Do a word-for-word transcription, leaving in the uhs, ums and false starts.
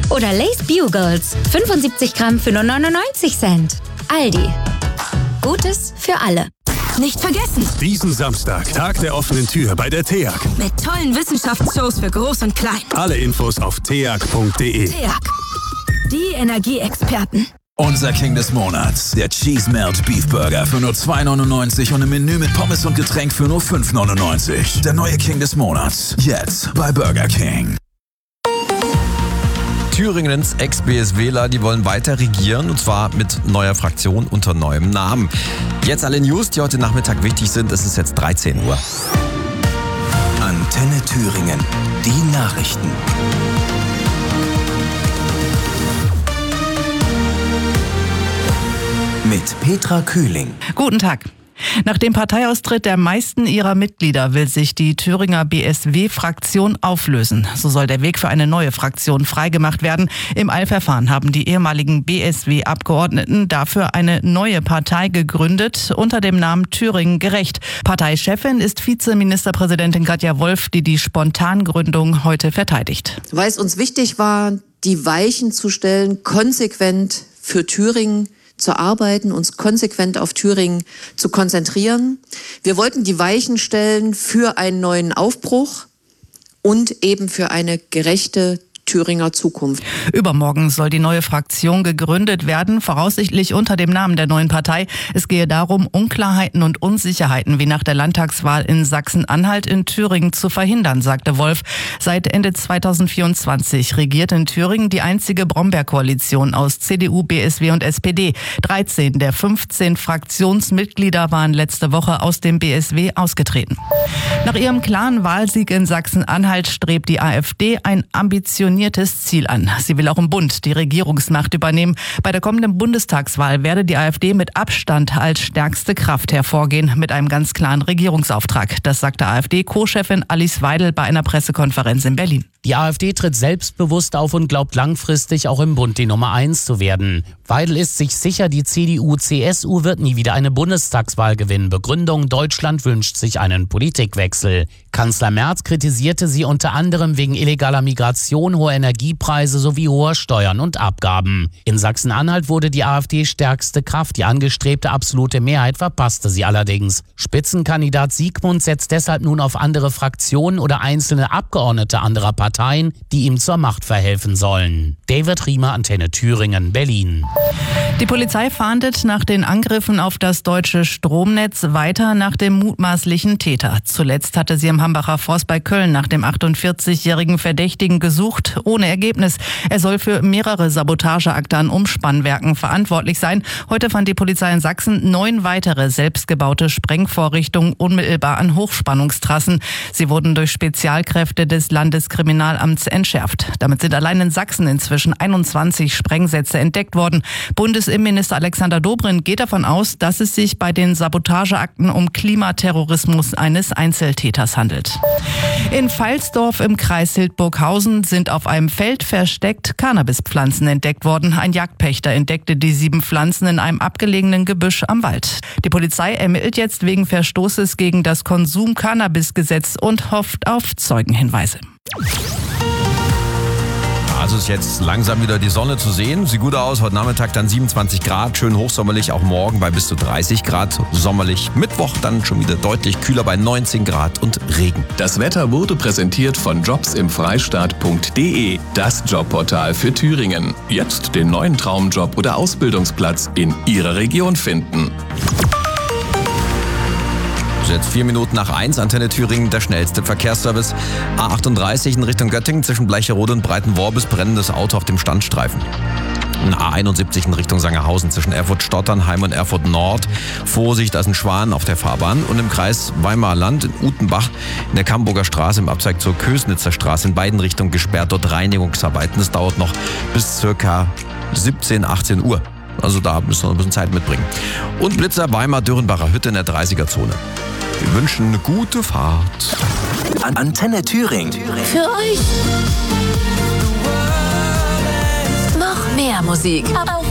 Oder Lay's Bugles, fünfundsiebzig Gramm für nur neunundneunzig Cent. Aldi. Gutes für alle. Nicht vergessen! Diesen Samstag, Tag der offenen Tür bei der T E A G. Mit tollen Wissenschaftsshows für Groß und Klein. Alle Infos auf t e a g punkt d e. T E A G. Die Energieexperten. Unser King des Monats, der Cheese Melt Beef Burger für nur zwei neunundneunzig und ein Menü mit Pommes und Getränk für nur fünf neunundneunzig. Der neue King des Monats, jetzt bei Burger King. Thüringens Ex-BSWler, die wollen weiter regieren, und zwar mit neuer Fraktion unter neuem Namen. Jetzt alle News, die heute Nachmittag wichtig sind. Es ist jetzt dreizehn Uhr. Antenne Thüringen, die Nachrichten. Mit Petra Kühling. Guten Tag. Nach dem Parteiaustritt der meisten ihrer Mitglieder will sich die Thüringer B S W-Fraktion auflösen. So soll der Weg für eine neue Fraktion freigemacht werden. Im Eilverfahren haben die ehemaligen B S W-Abgeordneten dafür eine neue Partei gegründet unter dem Namen Thüringen gerecht. Parteichefin ist Vizeministerpräsidentin Katja Wolf, die die Spontangründung heute verteidigt. Weil es uns wichtig war, die Weichen zu stellen, konsequent für Thüringen zu arbeiten, uns konsequent auf Thüringen zu konzentrieren. Wir wollten die Weichen stellen für einen neuen Aufbruch und eben für eine gerechte Thüringer Zukunft. Übermorgen soll die neue Fraktion gegründet werden, voraussichtlich unter dem Namen der neuen Partei. Es gehe darum, Unklarheiten und Unsicherheiten wie nach der Landtagswahl in Sachsen-Anhalt in Thüringen zu verhindern, sagte Wolf. Seit Ende zweitausendvierundzwanzig regiert in Thüringen die einzige Brombeer-Koalition aus C D U, B S W und S P D. dreizehn der fünfzehn Fraktionsmitglieder waren letzte Woche aus dem B S W ausgetreten. Nach ihrem klaren Wahlsieg in Sachsen-Anhalt strebt die AfD ein ambitioniertes Ziel an. Sie will auch im Bund die Regierungsmacht übernehmen. Bei der kommenden Bundestagswahl werde die AfD mit Abstand als stärkste Kraft hervorgehen, mit einem ganz klaren Regierungsauftrag. Das sagte AfD-Co-Chefin Alice Weidel bei einer Pressekonferenz in Berlin. Die AfD tritt selbstbewusst auf und glaubt langfristig auch im Bund die Nummer eins zu werden. Weidel ist sich sicher, die C D U C S U wird nie wieder eine Bundestagswahl gewinnen. Begründung: Deutschland wünscht sich einen Politikwechsel. Kanzler Merz kritisierte sie unter anderem wegen illegaler Migration, hoher Energiepreise sowie hoher Steuern und Abgaben. In Sachsen-Anhalt wurde die AfD stärkste Kraft. Die angestrebte absolute Mehrheit verpasste sie allerdings. Spitzenkandidat Siegmund setzt deshalb nun auf andere Fraktionen oder einzelne Abgeordnete anderer Parteien, die ihm zur Macht verhelfen sollen. David Riemer, Antenne Thüringen, Berlin. Die Polizei fahndet nach den Angriffen auf das deutsche Stromnetz weiter nach dem mutmaßlichen Täter. Zuletzt hatte sie am Hambacher Forst bei Köln nach dem achtundvierzigjährigen Verdächtigen gesucht, ohne Ergebnis. Er soll für mehrere Sabotageakte an Umspannwerken verantwortlich sein. Heute fand die Polizei in Sachsen neun weitere selbstgebaute Sprengvorrichtungen unmittelbar an Hochspannungstrassen. Sie wurden durch Spezialkräfte des Landeskriminalamts entschärft. Damit sind allein in Sachsen inzwischen einundzwanzig Sprengsätze entdeckt worden. Bundesinnenminister Alexander Dobrindt geht davon aus, dass es sich bei den Sabotageakten um Klimaterrorismus eines Einzeltäters handelt. In Pfalzdorf im Kreis Hildburghausen sind auf einem Feld versteckt Cannabispflanzen entdeckt worden. Ein Jagdpächter entdeckte die sieben Pflanzen in einem abgelegenen Gebüsch am Wald. Die Polizei ermittelt jetzt wegen Verstoßes gegen das Konsum-Cannabis-Gesetz und hofft auf Zeugenhinweise. Also ist jetzt langsam wieder die Sonne zu sehen. Sieht gut aus. Heute Nachmittag dann siebenundzwanzig Grad. Schön hochsommerlich. Auch morgen bei bis zu dreißig Grad. Sommerlich. Mittwoch dann schon wieder deutlich kühler bei neunzehn Grad und Regen. Das Wetter wurde präsentiert von jobs im freistaat punkt de. Das Jobportal für Thüringen. Jetzt den neuen Traumjob oder Ausbildungsplatz in Ihrer Region finden. Jetzt vier Minuten nach eins, Antenne Thüringen, der schnellste Verkehrsservice. A achtunddreißig in Richtung Göttingen zwischen Bleicherode und Breitenworbis, brennendes Auto auf dem Standstreifen. A einundsiebzig in Richtung Sangerhausen zwischen Erfurt-Stotternheim und Erfurt-Nord. Vorsicht, da ist ein Schwan auf der Fahrbahn. Und im Kreis Weimarer Land in Utenbach in der Camburger Straße im Abzweig zur Kösnitzer Straße in beiden Richtungen gesperrt. Dort Reinigungsarbeiten. Das dauert noch bis circa siebzehn, achtzehn Uhr. Also da müssen wir noch ein bisschen Zeit mitbringen. Und Blitzer Weimar-Dürrenbacher Hütte in der dreißiger-Zone. Wir wünschen eine gute Fahrt. Antenne Thüringen. Für euch noch mehr Musik.